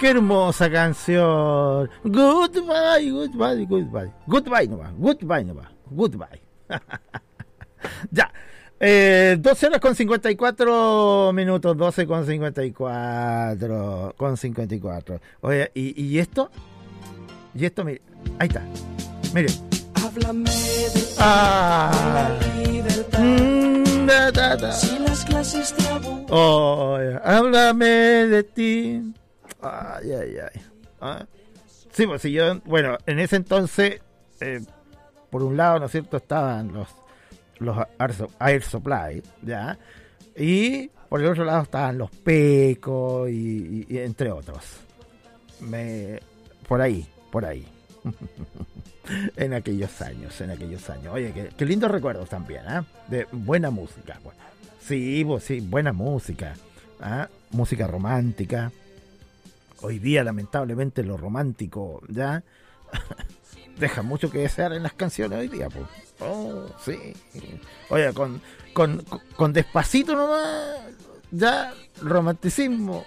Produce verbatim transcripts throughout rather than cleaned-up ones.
Qué hermosa canción. Goodbye, goodbye, goodbye. Goodbye nomás, goodbye nomás, goodbye. Ya. Eh, doce horas con cincuenta y cuatro minutos, doce con cincuenta y cuatro, con cincuenta y cuatro. Oye, ¿y, y esto? Y esto, mire, ahí está. Mire. Háblame de Ah. Mm, da, da, da. si las clases te aburren. Oh, háblame de ti. Ay, ay, ay. ¿Ah? Sí, pues si yo, bueno, en ese entonces, eh, por un lado, ¿no es cierto?, estaban los los Air Supply, ¿ya? Y por el otro lado estaban los Pecos y, y, y entre otros. Me, por ahí, por ahí. En aquellos años, en aquellos años. Oye, qué, qué lindos recuerdos también, ¿eh? De buena música. Pues. Sí, pues, sí, buena música. ¿Ah? Música romántica. Hoy día, lamentablemente, lo romántico, ¿ya? Deja mucho que desear en las canciones hoy día, pues. Oh, sí. Oye, con, con, con Despacito nomás, ya, romanticismo.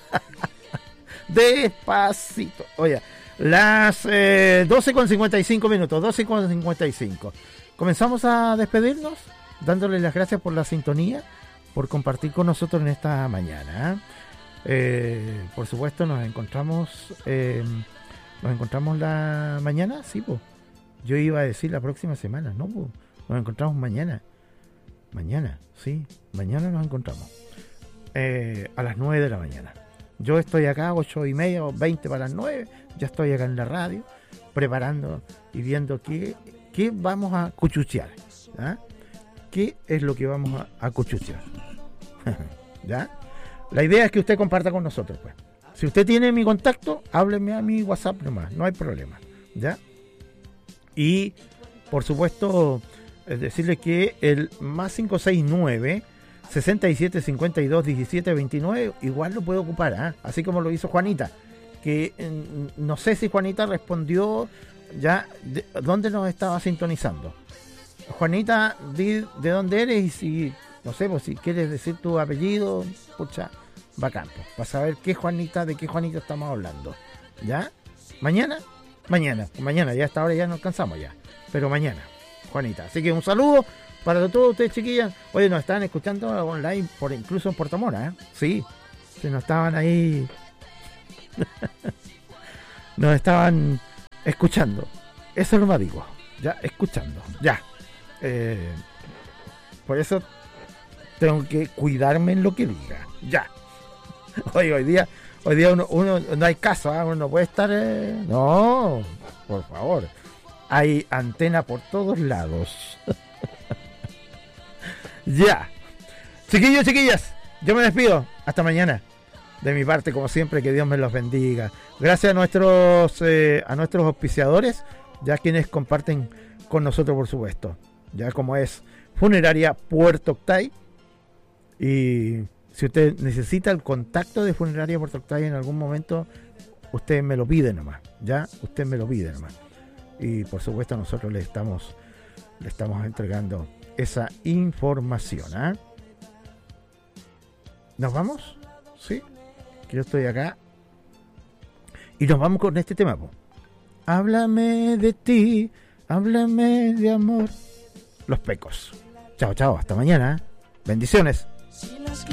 Despacito. Oye, las eh, doce con cincuenta y cinco minutos, doce con cincuenta y cinco. Comenzamos a despedirnos, dándole las gracias por la sintonía, por compartir con nosotros en esta mañana. Eh, por supuesto, nos encontramos, eh, nos encontramos la mañana, sí, pues. Yo iba a decir la próxima semana, no, pues, nos encontramos mañana. Mañana, sí, mañana nos encontramos. Eh, a las nueve de la mañana. Yo estoy acá, ocho y media o veinte para las nueve, ya estoy acá en la radio, preparando y viendo qué, qué vamos a cuchuchear. ¿Ah? ¿Qué es lo que vamos a, a cuchuchear? ¿Ya? La idea es que usted comparta con nosotros, pues. Si usted tiene mi contacto, hábleme a mi WhatsApp nomás, no hay problema. ¿Ya? Y, por supuesto, decirle que el más cinco seis nueve, sesenta y siete cincuenta y dos, diecisiete veintinueve igual lo puede ocupar, ¿eh? Así como lo hizo Juanita, que eh, no sé si Juanita respondió ya de dónde nos estaba sintonizando. Juanita, di de dónde eres y si, no sé, pues si quieres decir tu apellido, pucha, bacán, pues, para saber qué Juanita, de qué Juanita estamos hablando. ¿Ya? ¿Mañana? Mañana, mañana, ya hasta ahora ya no alcanzamos ya, pero mañana, Juanita. Así que un saludo para todos ustedes, chiquillas. Oye, nos están escuchando online, por incluso en Puerto Mora, ¿eh? Sí, se nos estaban ahí, nos estaban escuchando. Eso es lo más digo, ya, escuchando, ya. Eh, por eso tengo que cuidarme en lo que diga, ya. Oye, hoy día... Hoy día uno, uno no hay caso, ¿eh? Uno no puede estar... Eh... No, por favor. Hay antena por todos lados. Ya. Chiquillos, chiquillas, yo me despido. Hasta mañana. De mi parte, como siempre, que Dios me los bendiga. Gracias a nuestros eh, a nuestros auspiciadores, ya quienes comparten con nosotros, por supuesto. Ya como es Funeraria Puerto Octay. Y... si usted necesita el contacto de Funeraria Puerto Octay en algún momento, usted me lo pide nomás, ¿ya? Usted me lo pide nomás. Y por supuesto nosotros le estamos, le estamos entregando esa información, ¿ah? ¿eh? ¿Nos vamos? ¿Sí? Que yo estoy acá. Y nos vamos con este tema, po. Háblame de ti, háblame de amor. Los Pecos. Chao, chao, hasta mañana. Bendiciones.